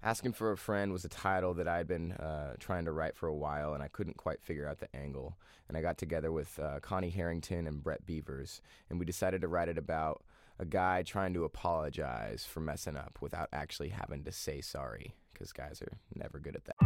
Asking for a Friend was a title that I had been trying to write for a while, and I couldn't quite figure out the angle. And I got together with Connie Harrington and Brett Beavers, and we decided to write it about a guy trying to apologize for messing up without actually having to say sorry, because guys are never good at that.